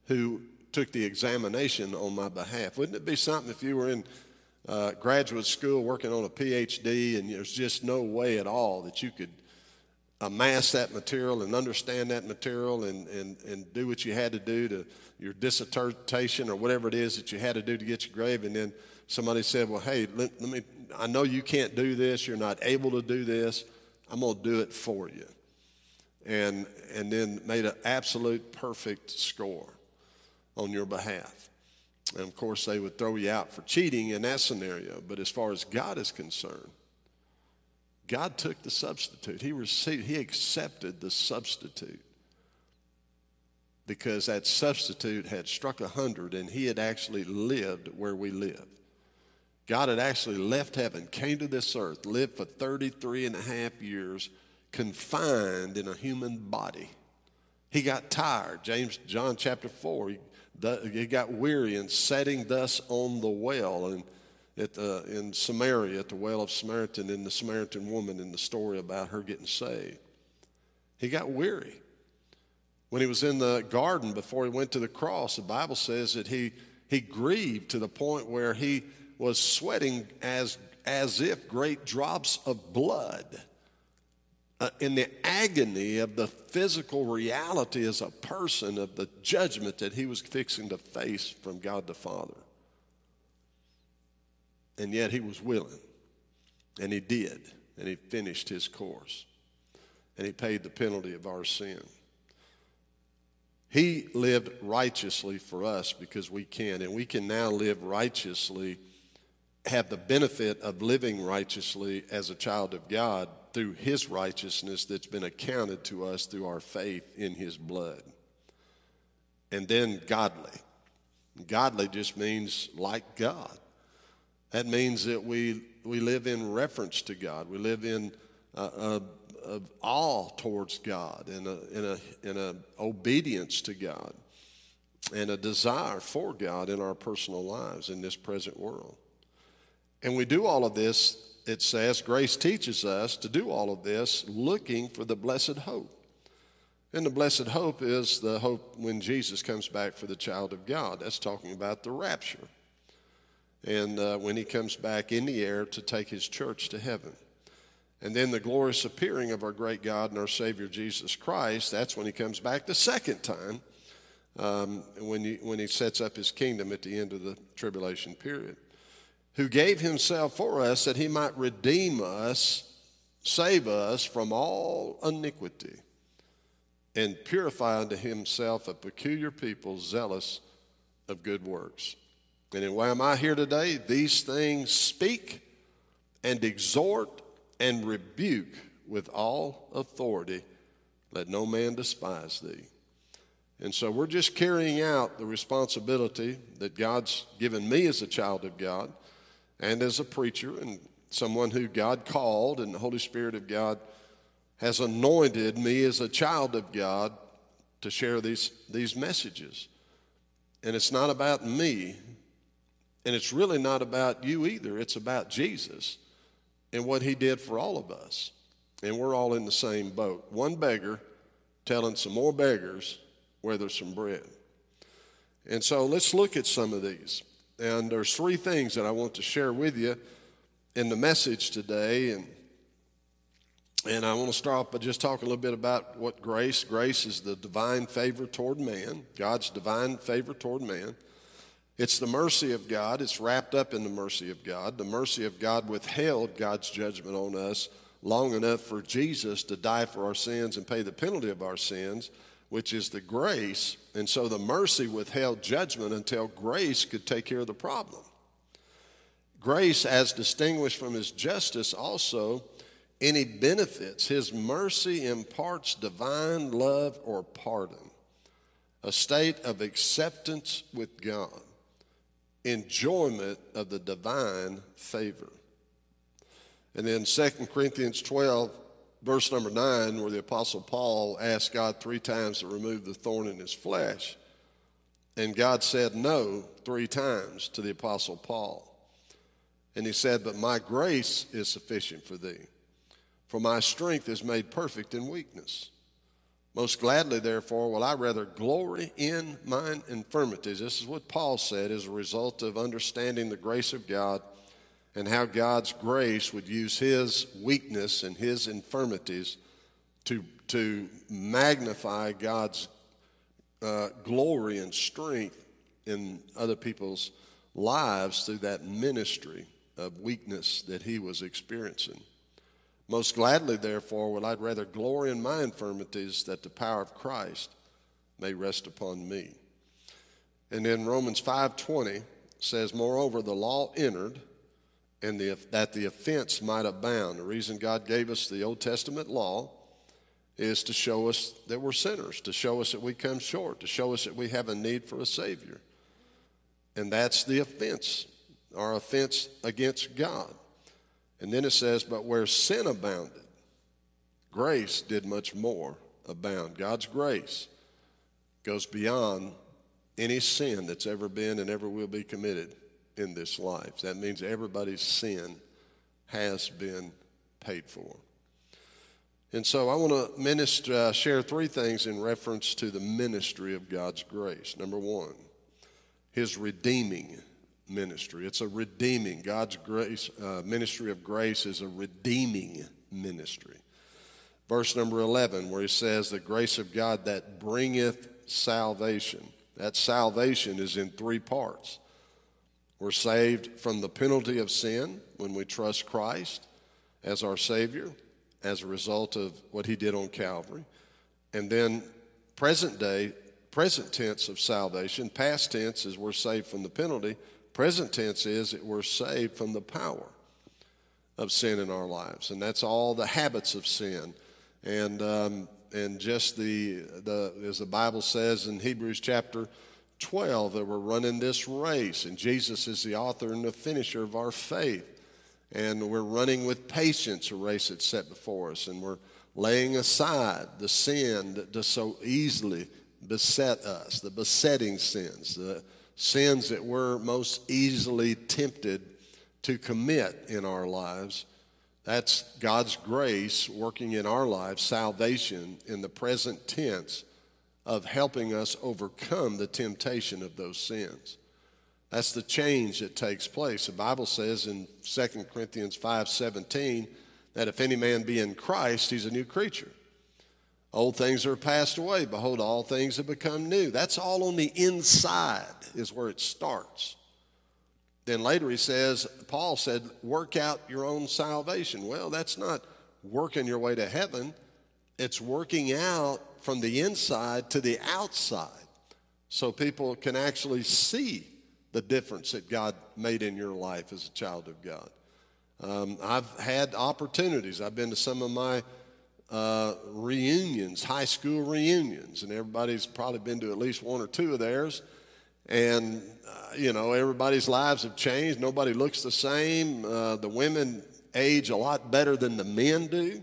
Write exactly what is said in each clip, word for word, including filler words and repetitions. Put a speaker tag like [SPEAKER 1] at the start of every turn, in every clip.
[SPEAKER 1] who took the examination on my behalf. Wouldn't it be something if you were in uh, graduate school working on a P H D and there's just no way at all that you could amass that material and understand that material and, and, and do what you had to do to your dissertation or whatever it is that you had to do to get your grade, and then somebody said, well, hey, let, let me, I know you can't do this, you're not able to do this, I'm going to do it for you. And, and then made an absolute perfect score on your behalf. And of course, they would throw you out for cheating in that scenario, but as far as God is concerned, God took the substitute. He received, he accepted the substitute because that substitute had struck a hundred and he had actually lived where we live. God had actually left heaven, came to this earth, lived for thirty-three and a half years, confined in a human body. He got tired. James, John chapter four, he, the, he got weary and sitting thus on the well and At the, in Samaria, at the well of Samaritan, and the Samaritan woman in the story about her getting saved. He got weary. When he was in the garden before he went to the cross, the Bible says that he, he grieved to the point where he was sweating as, as if great drops of blood uh, in the agony of the physical reality as a person of the judgment that he was fixing to face from God the Father. And yet he was willing, and he did, and he finished his course, and he paid the penalty of our sin. He lived righteously for us because we can, and we can now live righteously, have the benefit of living righteously as a child of God through his righteousness that's been accounted to us through our faith in his blood. And then godly. Godly just means like God. That means that we we live in reference to God. We live in uh, a, a awe towards God, and a in a in a obedience to God, and a desire for God in our personal lives in this present world. And we do all of this. It says grace teaches us to do all of this, looking for the blessed hope. And the blessed hope is the hope when Jesus comes back for the child of God. That's talking about the rapture. And uh, when he comes back in the air to take his church to heaven. And then the glorious appearing of our great God and our Savior Jesus Christ, that's when he comes back the second time, um, when, he, when he sets up his kingdom at the end of the tribulation period. Who gave himself for us that he might redeem us, save us from all iniquity, and purify unto himself a peculiar people zealous of good works. And then why am I here today? These things speak and exhort and rebuke with all authority. Let no man despise thee. And so we're just carrying out the responsibility that God's given me as a child of God and as a preacher and someone who God called, and the Holy Spirit of God has anointed me as a child of God to share these, these messages. And it's not about me. And it's really not about you either. It's about Jesus and what he did for all of us. And we're all in the same boat. One beggar telling some more beggars where there's some bread. And so let's look at some of these. And there's three things that I want to share with you in the message today. And, and I want to start off by just talking a little bit about what grace. Grace is the divine favor toward man, God's divine favor toward man. It's the mercy of God. It's wrapped up in the mercy of God. The mercy of God withheld God's judgment on us long enough for Jesus to die for our sins and pay the penalty of our sins, which is the grace. And so the mercy withheld judgment until grace could take care of the problem. Grace, as distinguished from his justice, also any benefits. His mercy imparts divine love or pardon, a state of acceptance with God, enjoyment of the divine favor. And then Second Corinthians twelve, verse number nine, where the Apostle Paul asked God three times to remove the thorn in his flesh. And God said no three times to the Apostle Paul. And he said, but my grace is sufficient for thee, for my strength is made perfect in weakness. Most gladly, therefore, will I rather glory in mine infirmities. This is what Paul said as a result of understanding the grace of God and how God's grace would use his weakness and his infirmities to, to magnify God's uh, glory and strength in other people's lives through that ministry of weakness that he was experiencing. Most gladly, therefore, will I rather glory in my infirmities, that the power of Christ may rest upon me. And then Romans five twenty says, moreover, the law entered, and the, that the offense might abound. The reason God gave us the Old Testament law is to show us that we're sinners, to show us that we come short, to show us that we have a need for a Savior. And that's the offense, our offense against God. And then it says, but where sin abounded, grace did much more abound. God's grace goes beyond any sin that's ever been and ever will be committed in this life. That means everybody's sin has been paid for. And so I want to minister, uh, share three things in reference to the ministry of God's grace. Number one, his redeeming ministry. It's a redeeming. God's grace, uh, ministry of grace is a redeeming ministry. Verse number eleven, where he says, the grace of God that bringeth salvation. That salvation is in three parts. We're saved from the penalty of sin when we trust Christ as our Savior as a result of what he did on Calvary. And then present day, present tense of salvation, past tense is we're saved from the penalty. Present tense is that we're saved from the power of sin in our lives. And that's all the habits of sin. And um, and just the, the, as the Bible says in Hebrews chapter twelve, that we're running this race. And Jesus is the author and the finisher of our faith. And we're running with patience a race that's set before us. And we're laying aside the sin that does so easily beset us, the besetting sins, the sins that we're most easily tempted to commit in our lives. That's God's grace working in our lives, salvation in the present tense of helping us overcome the temptation of those sins. That's the change that takes place. The Bible says in Second Corinthians five seventeen that if any man be in Christ, he's a new creature. Old things are passed away. Behold, all things have become new. That's all on the inside is where it starts. Then later he says, Paul said, work out your own salvation. Well, that's not working your way to heaven. It's working out from the inside to the outside so people can actually see the difference that God made in your life as a child of God. Um, I've had opportunities. I've been to some of my Uh, reunions, high school reunions, and everybody's probably been to at least one or two of theirs. And, uh, you know, everybody's lives have changed. Nobody looks the same. Uh, the women age a lot better than the men do.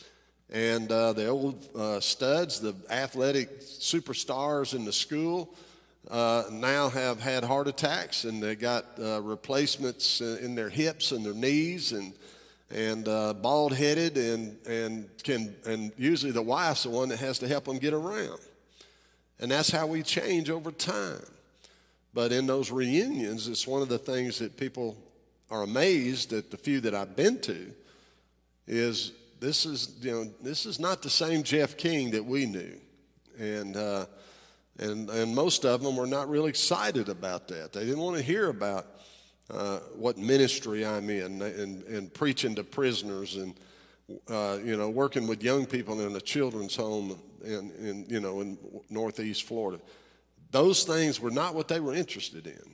[SPEAKER 1] And uh, the old uh, studs, the athletic superstars in the school, uh, now have had heart attacks, and they got uh, replacements in their hips and their knees, and and uh, bald-headed, and and can and usually the wife's the one that has to help them get around. And that's how we change over time. But in those reunions, it's one of the things that people are amazed at, the few that I've been to, is this is you know this is not the same Jeff King that we knew, and uh, and and most of them were not really excited about that. They didn't want to hear about Uh, what ministry I'm in, and, and preaching to prisoners, and uh, you know, working with young people in a children's home in, in you know in Northeast Florida. Those things were not what they were interested in.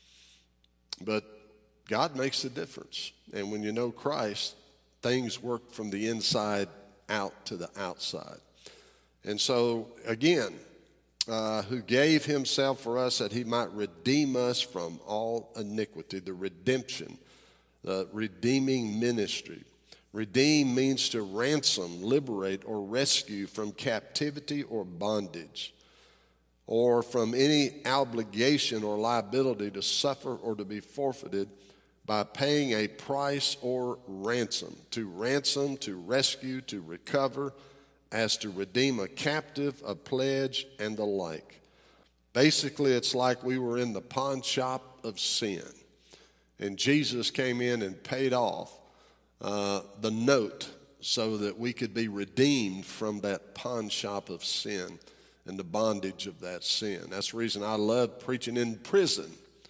[SPEAKER 1] But God makes a difference, and when you know Christ, things work from the inside out to the outside. And so again, Uh, who gave himself for us that he might redeem us from all iniquity, the redemption, the redeeming ministry. Redeem means to ransom, liberate, or rescue from captivity or bondage, or from any obligation or liability to suffer or to be forfeited by paying a price or ransom. To ransom, to rescue, to recover as to redeem a captive, a pledge, and the like. Basically, it's like we were in the pawn shop of sin, and Jesus came in and paid off uh, the note so that we could be redeemed from that pawn shop of sin and the bondage of that sin. That's the reason I love preaching in prison,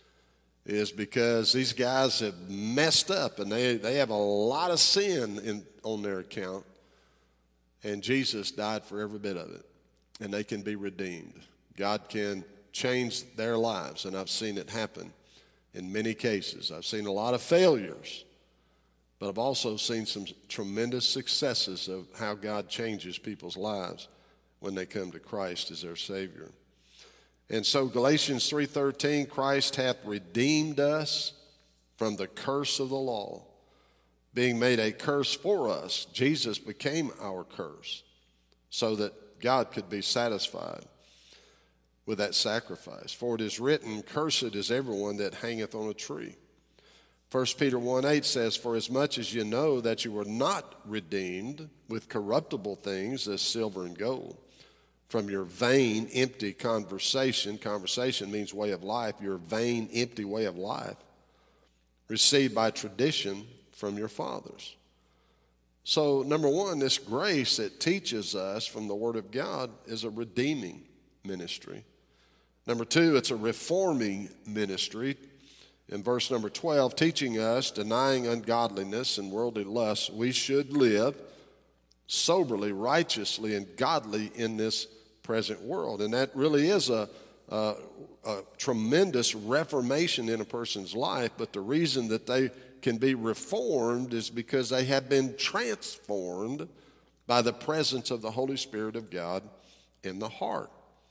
[SPEAKER 1] is because these guys have messed up and they, they have a lot of sin in, on their account, and Jesus died for every bit of it, and they can be redeemed. God can change their lives, and I've seen it happen in many cases. I've seen a lot of failures, but I've also seen some tremendous successes of how God changes people's lives when they come to Christ as their Savior. And so Galatians three thirteen, Christ hath redeemed us from the curse of the law, being made a curse for us. Jesus became our curse so that God could be satisfied with that sacrifice. For it is written, cursed is everyone that hangeth on a tree. First Peter one eight says, for as much as you know that you were not redeemed with corruptible things as silver and gold, from your vain, empty conversation. Conversation means way of life. Your vain, empty way of life, received by tradition from your fathers. So, number one, this grace that teaches us from the Word of God is a redeeming ministry. Number two, it's a reforming ministry. In verse number twelve, teaching us, denying ungodliness and worldly lusts, we should live soberly, righteously, and godly in this present world. And that really is a, a, a tremendous reformation in a person's life, but the reason that they can be reformed is because they have been transformed by the presence of the Holy Spirit of God in the heart.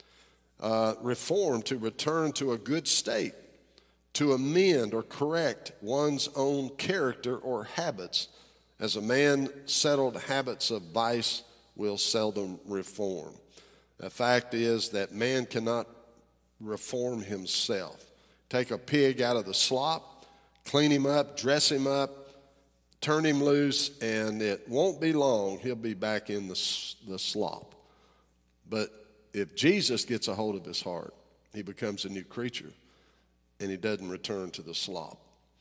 [SPEAKER 1] Uh, reformed, to return to a good state, to amend or correct one's own character or habits, as a man settled habits of vice will seldom reform. The fact is that man cannot reform himself. Take a pig out of the slop, clean him up, dress him up, turn him loose, and it won't be long, he'll be back in the, the slop. But if Jesus gets a hold of his heart, he becomes a new creature, and he doesn't return to the slop.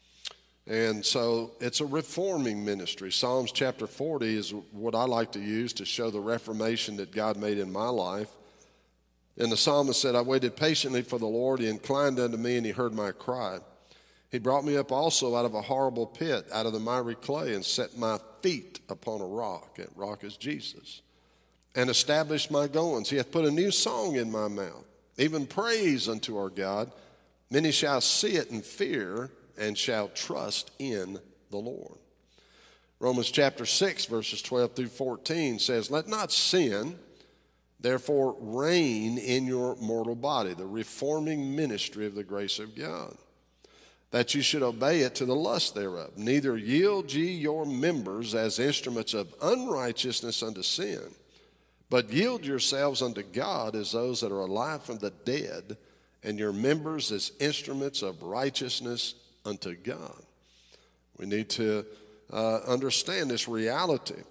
[SPEAKER 1] And so it's a reforming ministry. Psalms chapter forty is what I like to use to show the reformation that God made in my life. And the psalmist said, I waited patiently for the Lord. He inclined unto me, and he heard my cry. He brought me up also out of a horrible pit, out of the miry clay, and set my feet upon a rock. That rock is Jesus. And established my goings. He hath put a new song in my mouth, even praise unto our God. Many shall see it and fear, and shall trust in the Lord. Romans chapter six, verses twelve through fourteen says, let not sin, therefore, reign in your mortal body, the reforming ministry of the grace of God, that you should obey it to the lust thereof. Neither yield ye your members as instruments of unrighteousness unto sin, but yield yourselves unto God as those that are alive from the dead, and your members as instruments of righteousness unto God. We need to uh, understand this reality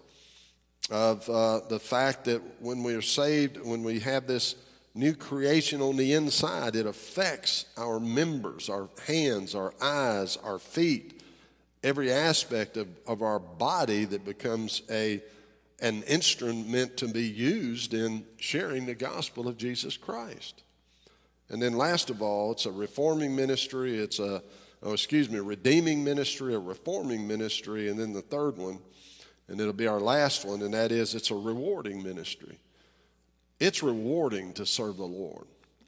[SPEAKER 1] of uh, the fact that when we are saved, when we have this new creation on the inside, it affects our members, our hands, our eyes, our feet, every aspect of, of our body that becomes a an instrument to be used in sharing the gospel of Jesus Christ. And then last of all, it's a reforming ministry, it's a, oh, excuse me, a redeeming ministry, a reforming ministry, and then the third one, and it'll be our last one, and that is it's a rewarding ministry. It's rewarding to serve the Lord.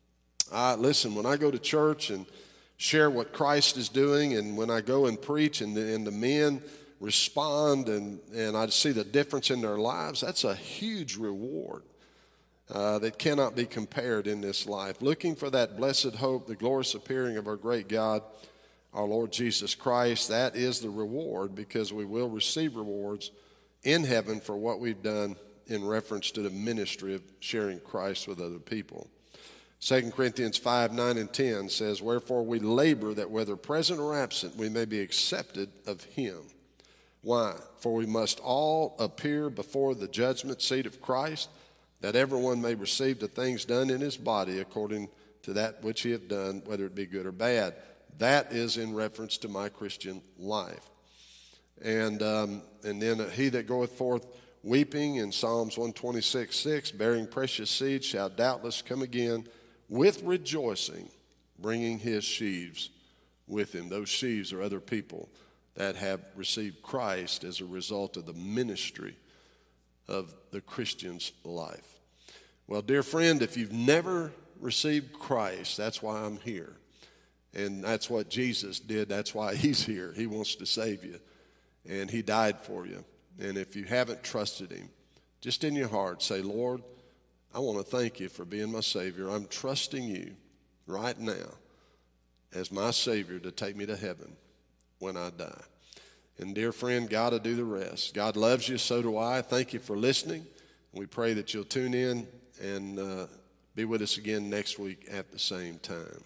[SPEAKER 1] I, listen, when I go to church and share what Christ is doing, and when I go and preach and the, and the men respond and, and I see the difference in their lives, that's a huge reward uh, that cannot be compared in this life. Looking for that blessed hope, the glorious appearing of our great God, our Lord Jesus Christ, that is the reward, because we will receive rewards in heaven for what we've done in reference to the ministry of sharing Christ with other people. Second Corinthians five, nine, and ten says, wherefore we labor that whether present or absent we may be accepted of him. Why? For we must all appear before the judgment seat of Christ, that everyone may receive the things done in his body according to that which he hath done, whether it be good or bad. That is in reference to my Christian life. And um, and then uh, he that goeth forth weeping in Psalms one twenty-six, six, bearing precious seed, shall doubtless come again with rejoicing, bringing his sheaves with him. Those sheaves are other people that have received Christ as a result of the ministry of the Christian's life. Well, dear friend, if you've never received Christ, that's why I'm here. And that's what Jesus did. That's why he's here. He wants to save you. And he died for you. And if you haven't trusted him, just in your heart say, Lord, I want to thank you for being my Savior. I'm trusting you right now as my Savior to take me to heaven when I die. And dear friend, God will do the rest. God loves you, so do I. Thank you for listening. We pray that you'll tune in and uh, be with us again next week at the same time.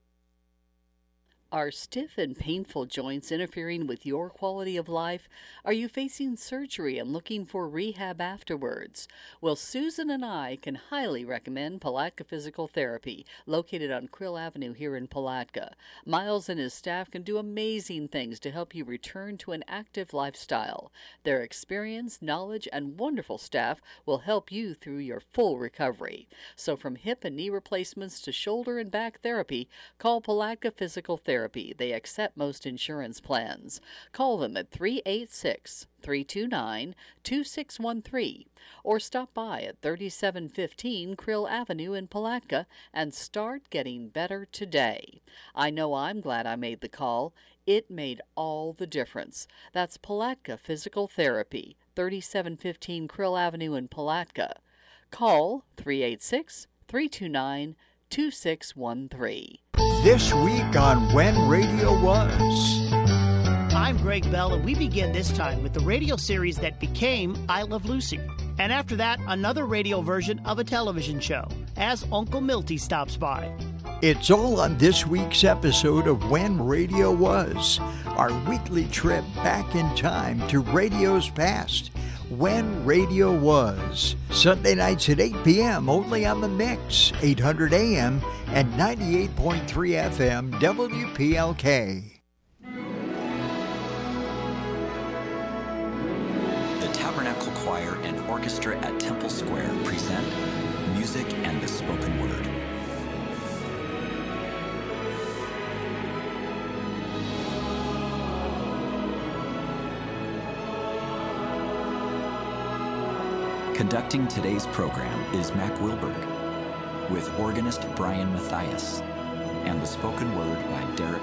[SPEAKER 2] Are stiff and painful joints interfering with your quality of life? Are you facing surgery and looking for rehab afterwards? Well, Susan and I can highly recommend Palatka Physical Therapy, located on Krill Avenue here in Palatka. Miles and his staff can do amazing things to help you return to an active lifestyle. Their experience, knowledge, and wonderful staff will help you through your full recovery. So from hip and knee replacements to shoulder and back therapy, call Palatka Physical Therapy. They accept most insurance plans. Call them at three eight six, three two nine, two six one three or stop by at thirty-seven fifteen Krill Avenue in Palatka and start getting better today. I know I'm glad I made the call. It made all the difference. That's Palatka Physical Therapy, thirty-seven fifteen Krill Avenue in Palatka. Call three eight six, three two nine, two six one three.
[SPEAKER 3] This week on When Radio Was.
[SPEAKER 4] I'm Greg Bell, and we begin this time with the radio series that became I Love Lucy. And after that, another radio version of a television show, as Uncle Milty stops by.
[SPEAKER 3] It's all on this week's episode of When Radio Was, our weekly trip back in time to radio's past. When Radio Was, Sunday nights at eight p.m. only on The Mix, eight hundred A M and ninety-eight point three F M W P L K.
[SPEAKER 5] The Tabernacle Choir and Orchestra at Temple Square present Music and the Spoken Word. Conducting today's program is Mac Wilberg, with organist Brian Matthias, and the spoken word by Derek